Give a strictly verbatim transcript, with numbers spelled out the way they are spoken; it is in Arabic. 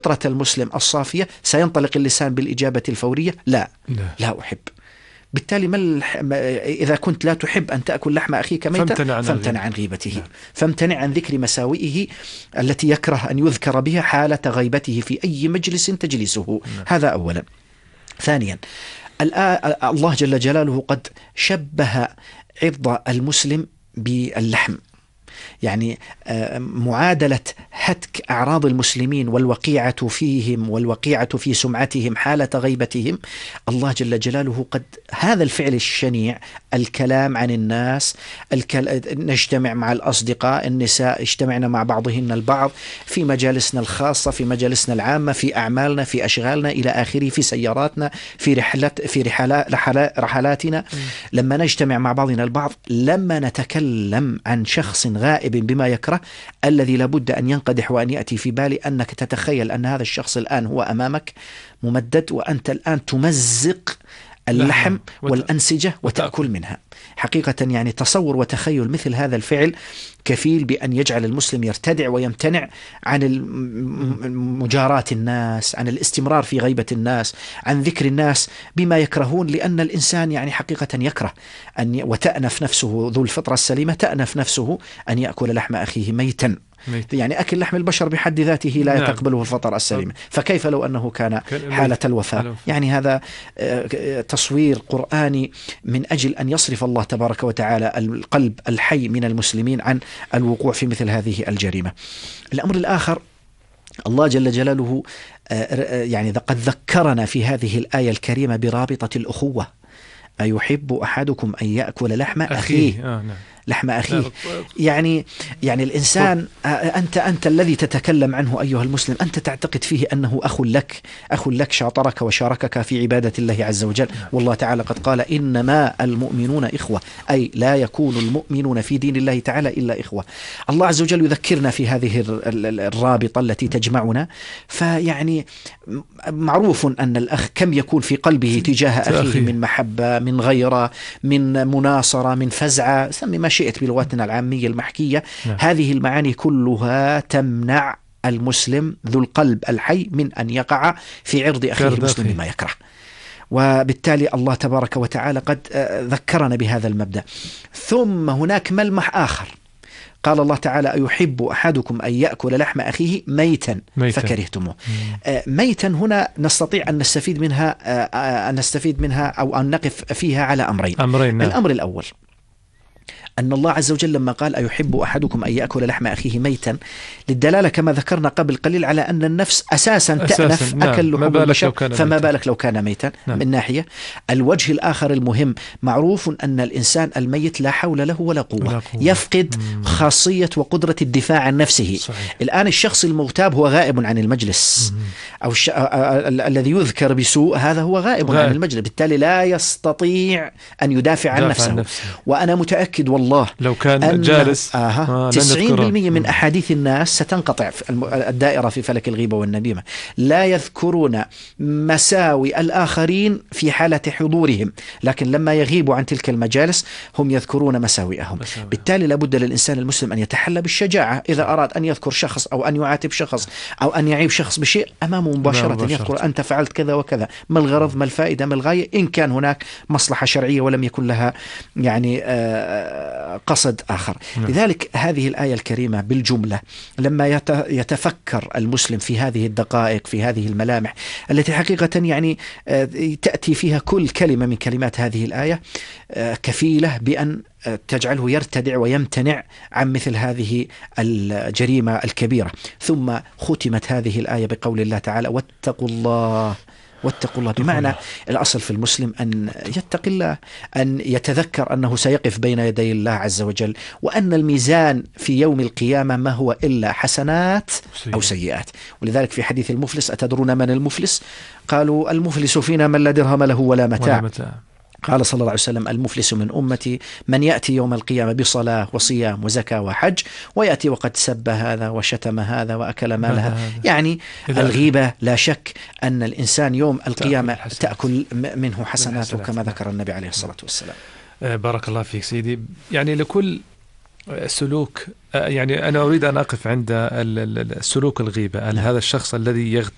فطرة المسلم الصافية سينطلق اللسان بالإجابة الفورية لا لا, لا أحب. بالتالي ما إذا كنت لا تحب أن تأكل لحم أخيك ميتا فامتنع, فامتنع عن غيبته نعم. فامتنع عن ذكر مساوئه التي يكره أن يذكر بها حالة غيبته في أي مجلس تجلسه نعم. هذا أولا. ثانيا الله جل جلاله قد شبه عرض المسلم باللحم، يعني معادلة هتك أعراض المسلمين والوقيعة فيهم والوقيعة في سمعتهم حالة غيبتهم. الله جل جلاله قد هذا الفعل الشنيع، الكلام عن الناس، الكل... نجتمع مع الأصدقاء، النساء اجتمعنا مع بعضهن البعض في مجالسنا الخاصة، في مجالسنا العامة، في أعمالنا، في أشغالنا إلى آخره، في سياراتنا، في رحلات في رحلات رحلات رحلاتنا م. لما نجتمع مع بعضنا البعض، لما نتكلم عن شخص غائب بما يكره، الذي لابد أن ينقدح وأن يأتي في بالي أنك تتخيل أن هذا الشخص الآن هو أمامك ممدد، وأنت الآن تمزق اللحم والأنسجة وتأكل منها. حقيقة يعني تصور وتخيل مثل هذا الفعل كفيل بأن يجعل المسلم يرتدع ويمتنع عن مجاراة الناس، عن الاستمرار في غيبة الناس، عن ذكر الناس بما يكرهون، لأن الإنسان يعني حقيقة يكره أن وتأنف نفسه ذو الفطرة السليمة، تأنف نفسه أن يأكل لحم أخيه ميتا. ميت. يعني أكل لحم البشر بحد ذاته لا نعم. تقبله الفطرة السليمة، فكيف لو أنه كان حالة الوفاة؟ يعني هذا تصوير قرآني من أجل أن يصرف الله تبارك وتعالى القلب الحي من المسلمين عن الوقوع في مثل هذه الجريمة. الأمر الآخر، الله جل جلاله يعني قد ذكرنا في هذه الآية الكريمة برابطة الأخوة. أيحب أحدكم أن يأكل لحم أخيه, أخيه. آه نعم. لحم أخيه، يعني يعني الإنسان أنت أنت الذي تتكلم عنه أيها المسلم، أنت تعتقد فيه أنه أخ لك، أخ لك شاطرك وشاركك في عبادة الله عز وجل. والله تعالى قد قال إنما المؤمنون إخوة، أي لا يكون المؤمنون في دين الله تعالى إلا إخوة. الله عز وجل يذكرنا في هذه الرابطة التي تجمعنا. فيعني معروف أن الأخ كم يكون في قلبه تجاه أخيه من محبة، من غيرة، من مناصرة، من فزعة، سمي ما شئت بلغتنا العامية المحكية. نعم. هذه المعاني كلها تمنع المسلم ذو القلب الحي من أن يقع في عرض أخيه المسلم بما يكره. وبالتالي الله تبارك وتعالى قد ذكرنا بهذا المبدأ. ثم هناك ملمح آخر، قال الله تعالى أيحب أحدكم أن يأكل لحم أخيه ميتا, ميتا. فكرهتموه. ميتا هنا نستطيع أن نستفيد منها أن نستفيد منها أو أن نقف فيها على أمرين. أمرين. الأمر الأول أن الله عز وجل لما قال أيحب أحدكم أن يأكل لحم أخيه ميتا، للدلالة كما ذكرنا قبل قليل على أن النفس أساسا تأنف نعم. أكل لحوم البشر، فما بالك لو كان ميتا. نعم. من ناحية. الوجه الآخر المهم، معروف أن الإنسان الميت لا حول له ولا قوة, ولا قوة. يفقد مم. خاصية وقدرة الدفاع عن نفسه. صحيح. الآن الشخص المغتاب هو غائب عن المجلس، مم. أو الش... الذي يذكر بسوء هذا هو غائب, غائب عن المجلس، بالتالي لا يستطيع أن يدافع عن نفسه. عن نفسه. وأنا متأكد والله لو كان جالس آه تسعين بالمئة من أحاديث الناس ستنقطع في الدائرة في فلك الغيبة والنميمة، لا يذكرون مساوي الآخرين في حالة حضورهم، لكن لما يغيبوا عن تلك المجالس هم يذكرون مساوئهم. مساوي. بالتالي لابد للإنسان المسلم أن يتحلى بالشجاعة إذا أراد أن يذكر شخص أو أن يعاتب شخص أو أن يعيب شخص بشيء أمامه مباشرة, مباشرة. يذكر أنت فعلت كذا وكذا، ما الغرض، ما الفائدة، ما الغاية، إن كان هناك مصلحة شرعية ولم يكن لها يعني آه قصد آخر. نعم. لذلك هذه الآية الكريمة بالجملة لما يتفكر المسلم في هذه الدقائق، في هذه الملامح التي حقيقة يعني تأتي فيها كل كلمة من كلمات هذه الآية، كفيلة بأن تجعله يرتدع ويمتنع عن مثل هذه الجريمة الكبيرة. ثم ختمت هذه الآية بقول الله تعالى واتقوا الله. واتقوا الله بمعنى الأصل في المسلم أن يتقي الله، أن يتذكر أنه سيقف بين يدي الله عز وجل، وأن الميزان في يوم القيامة ما هو إلا حسنات أو سيئات. ولذلك في حديث المفلس، أتدرون من المفلس؟ قالوا المفلس فينا من لا درهم له ولا متاع, ولا متاع. قال صلى الله عليه وسلم المفلس من أمتي من يأتي يوم القيامة بصلاة وصيام وزكاة وحج، ويأتي وقد سب هذا وشتم هذا وأكل مال هذا. يعني الغيبة لا شك أن الإنسان يوم القيامة تأكل منه حسناته كما ذكر النبي عليه الصلاة والسلام. بارك الله فيك سيدي. يعني لكل سلوك، يعني أنا أريد أن أقف عند السلوك الغيبة. هل هذا الشخص الذي يغتاب